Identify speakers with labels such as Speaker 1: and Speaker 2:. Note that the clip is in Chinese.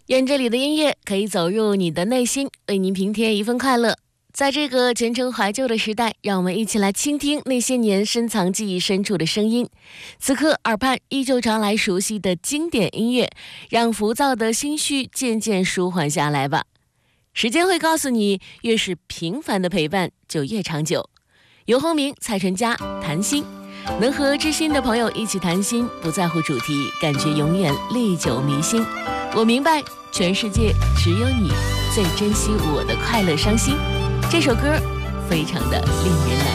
Speaker 1: 愿这里的音乐可以走入你的内心，为您平添一份快乐。在这个前程怀旧的时代，让我们一起来倾听那些年深藏记忆深处的声音。此刻耳畔依旧传来熟悉的经典音乐，让浮躁的心绪渐渐舒缓下来吧。时间会告诉你，越是平凡的陪伴就越长久。游鸿明、蔡淳佳谈心，能和知心的朋友一起谈心，不在乎主题，感觉永远历久弥新。我明白，全世界只有你最珍惜我的快乐伤心。这首歌非常的令人难